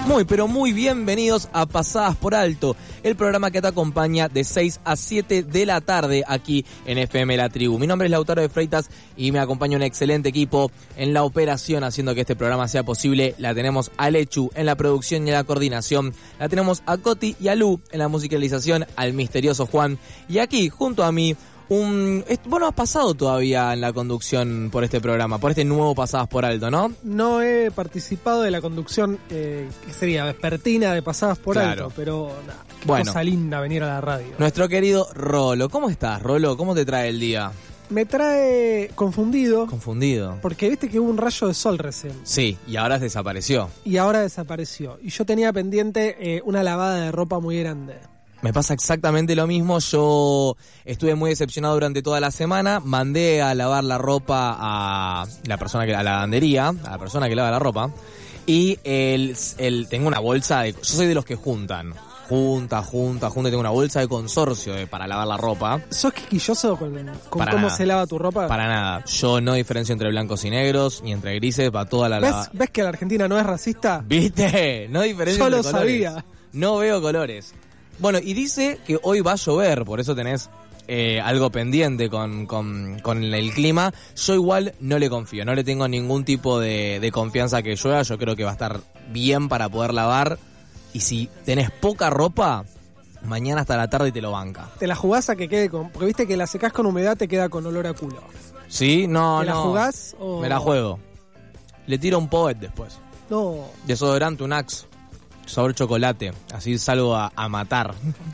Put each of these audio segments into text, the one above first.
Muy, pero muy bienvenidos a Pasadas por Alto, el programa que te acompaña de 6 a 7 de la tarde aquí en FM La Tribu. Mi nombre es Lautaro de Freitas y me acompaña un excelente equipo en la operación haciendo que este programa sea posible. La tenemos a Lechu en la producción y la coordinación, la tenemos a Coti y a Lu en la musicalización, al misterioso Juan, y aquí junto a mí vos no has pasado todavía en la conducción por este programa, por este nuevo Pasadas por Alto, ¿no? No he participado de la conducción, que sería vespertina de Pasadas por Alto, pero nada, qué cosa linda venir a la radio. Nuestro querido Rolo, ¿cómo estás, Rolo? ¿Cómo te trae el día? Me trae confundido. Confundido. Porque viste que hubo un rayo de sol recién. Sí, y ahora desapareció. Y ahora desapareció. Y yo tenía pendiente una lavada de ropa muy grande. Me pasa exactamente lo mismo. Yo estuve muy decepcionado durante toda la semana. Mandé a lavar la ropa a la persona a la lavandería, a la persona que lava la ropa. Y tengo una bolsa yo soy de los que juntan. Junta, tengo una bolsa de consorcio para lavar la ropa. ¿Sos quisquilloso con cómo nada. Se lava tu ropa? Para nada. Yo no diferencio entre blancos y negros, ni entre grises, para toda la lavada. ¿Ves que la Argentina no es racista? ¿Viste? No diferencio entre colores. Yo lo sabía. No veo colores. Bueno, y dice que hoy va a llover, por eso tenés algo pendiente con el clima. Yo igual no le confío, no le tengo ningún tipo de confianza que llueva. Yo creo que va a estar bien para poder lavar. Y si tenés poca ropa, mañana hasta la tarde te lo banca. ¿Te la jugás a que quede con...? Porque viste que la secás con humedad, te queda con olor a culo. ¿Sí? No, ¿Te la jugás o...? Me la juego. Le tiro un Poet después. No. Desodorante, un Axe. Sabor chocolate. Así salgo a matar.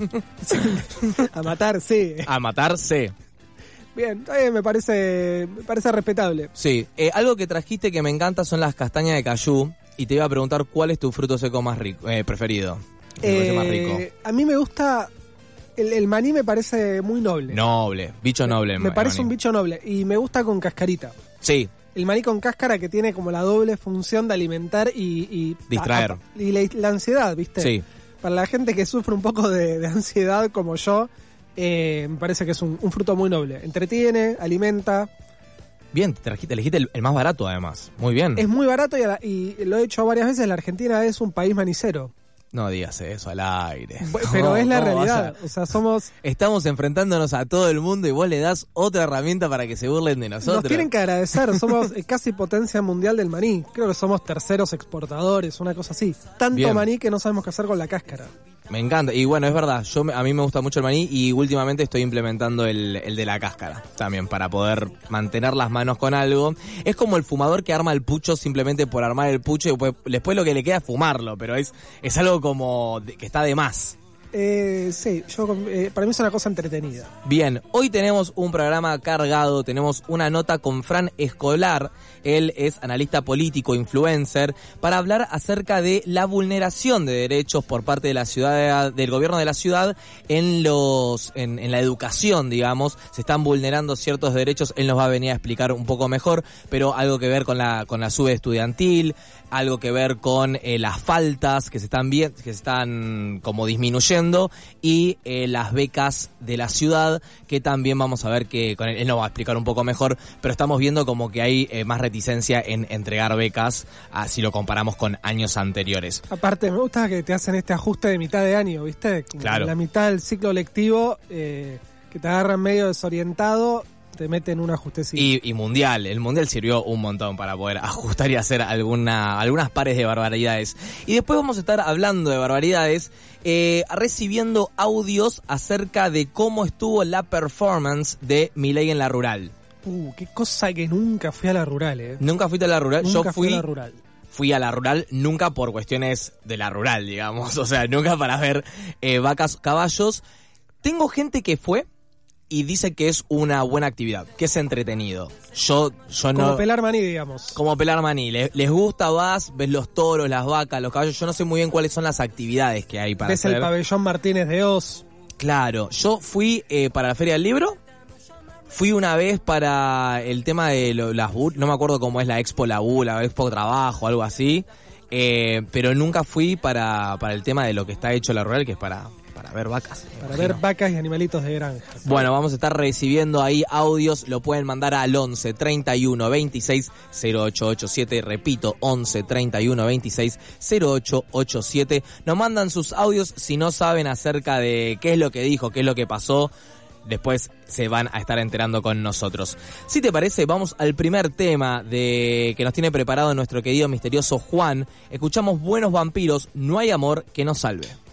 A matar, sí. A matar, sí. Bien, me parece respetable. Sí. Algo que trajiste que me encanta son las castañas de cayú. Y te iba a preguntar cuál es tu fruto seco más rico, preferido. Más rico. A mí me gusta... El maní me parece muy noble. Noble. Bicho noble. Me parece un bicho noble. Y me gusta con cascarita. Sí. El maní con cáscara que tiene como la doble función de alimentar y distraer. Y la ansiedad, ¿viste? Sí. Para la gente que sufre un poco de ansiedad como yo, me parece que es un fruto muy noble. Entretiene, alimenta. Bien, elegiste el más barato además. Muy bien. Es muy barato y lo he hecho varias veces. La Argentina es un país manicero. No digas eso al aire. Pero es la realidad. O sea, estamos enfrentándonos a todo el mundo y vos le das otra herramienta para que se burlen de nosotros. Nos tienen que agradecer. Somos casi potencia mundial del maní. Creo que somos terceros exportadores, una cosa así. Tanto bien. Maní que no sabemos qué hacer con la cáscara. Me encanta. Y bueno, es verdad. A mí me gusta mucho el maní y últimamente estoy implementando el de la cáscara también para poder mantener las manos con algo. Es como el fumador que arma el pucho simplemente por armar el pucho y después lo que le queda es fumarlo, pero es algo como que está de más. Sí, para mí es una cosa entretenida. Bien, hoy tenemos un programa cargado, tenemos una nota con Fran Escolar, él es analista político, influencer, para hablar acerca de la vulneración de derechos por parte de la ciudad, del gobierno de la ciudad en la educación, digamos, se están vulnerando ciertos derechos, él nos va a venir a explicar un poco mejor, pero algo que ver con la sube estudiantil, algo que ver con las faltas que se están como disminuyendo y las becas de la ciudad que también vamos a ver que con él nos va a explicar un poco mejor, pero estamos viendo como que hay más reticencia en entregar becas si lo comparamos con años anteriores. Aparte me gusta que te hacen este ajuste de mitad de año, ¿viste? Como claro. En la mitad del ciclo lectivo que te agarran medio desorientado, te meten un ajustecito. Y mundial, el mundial sirvió un montón para poder ajustar y hacer algunas pares de barbaridades. Y después vamos a estar hablando de barbaridades, recibiendo audios acerca de cómo estuvo la performance de Milei en la rural. Qué cosa que nunca fui a la rural, ¿Nunca fuiste a la rural? Nunca fui a la rural. Fui a la rural nunca por cuestiones de la rural, digamos. O sea, nunca para ver vacas, caballos. Tengo gente que fue y dice que es una buena actividad, que es entretenido. Yo no... Como pelar maní, digamos. Como pelar maní. Les gusta, ves los toros, las vacas, los caballos. Yo no sé muy bien cuáles son las actividades que hay para hacer. ¿Ves el pabellón Martínez de Oz? Claro. Yo fui para la Feria del Libro. Fui una vez para el tema de las BUT. No me acuerdo cómo es la Expo la Expo Trabajo, algo así. Pero nunca fui para el tema de lo que está hecho en la rural, que es para para ver vacas. Para ver vacas y animalitos de granja. Bueno, vamos a estar recibiendo ahí audios, lo pueden mandar al 11 31 26 0887, repito, 11 31 26 0887. Nos mandan sus audios si no saben acerca de qué es lo que dijo, qué es lo que pasó. Después se van a estar enterando con nosotros. Si te parece, vamos al primer tema que nos tiene preparado nuestro querido misterioso Juan. Escuchamos Buenos Vampiros, no hay amor que nos salve.